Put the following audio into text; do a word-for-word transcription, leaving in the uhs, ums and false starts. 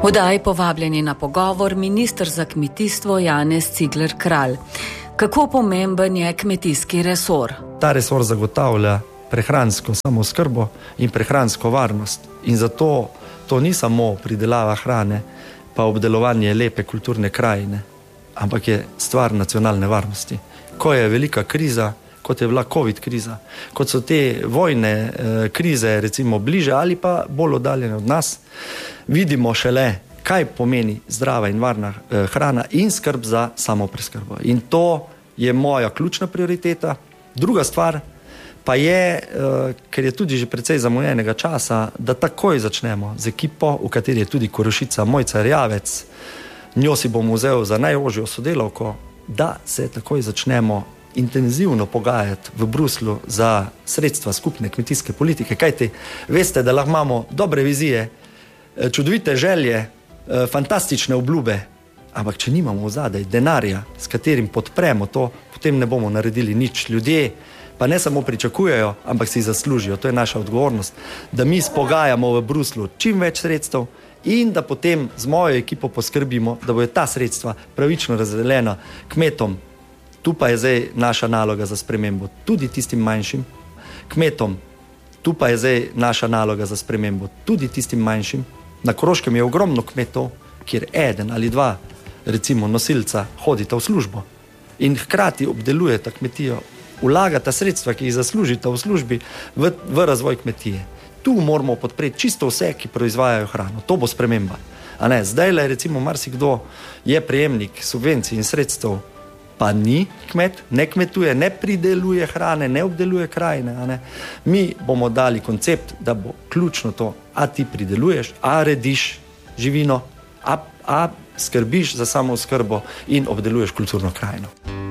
V oddaji povabljeni na pogovor minister za kmetijstvo Janez Cigler Kralj. Kako pomemben je kmetijski resor? Ta resor zagotavlja prehransko samooskrbo in prehransko varnost. In zato to ni samo pridelava hrane, pa obdelovanje lepe kulturne krajine, ampak je stvar nacionalne varnosti. Ko je velika kriza, kot je bila covid kriza, kot so te vojne eh, krize recimo bliže ali pa bolj oddaljene od nas, vidimo šele, kaj pomeni zdrava in varna eh, hrana in skrb za samopreskrbo. In to je moja ključna prioriteta. Druga stvar pa je, eh, ker je tudi že precej zamujenega časa, da takoj začnemo z ekipo, v kateri je tudi Korošica Mojca Erjavec, njo si bom vzel za najožjo sodelavko, da se takoj začnemo intenzivno pogajati v Bruslu za sredstva skupne kmetijske politike. Kajti, veste, da lahko imamo dobre vizije, čudovite želje, fantastične obljube, ampak če nimamo vzadej denarja, s katerim podpremo to, potem ne bomo naredili nič. Ljudje pa ne samo pričakujejo, ampak si zaslužijo. To je naša odgovornost, da mi spogajamo v Bruslu čim več sredstev in da potem z mojo ekipo poskrbimo, da bojo ta sredstva pravično razdeljena kmetom. Tu pa je zdaj naša naloga za spremembo, tudi tistim manjšim kmetom. Tu pa je zdaj naša naloga za spremembo, tudi tistim manjšim. Na Koroškem je ogromno kmetov, kjer eden ali dva, recimo nosilca, hodita v službo in hkrati obdelujeta kmetijo, vlagata sredstva, ki jih zaslužita v službi, v, v razvoj kmetije. Tu moramo podpreti čisto vse, ki proizvajajo hrano. To bo sprememba. A ne, zdaj le recimo marsikdo je prejemnik subvencij in sredstev, pa ni kmet, ne kmetuje, ne prideluje hrane, ne obdeluje krajine. A ne. Mi bomo dali koncept, da bo ključno to, a ti prideluješ, a rediš živino, a, a skrbiš za samooskrbo in obdeluješ kulturno krajino.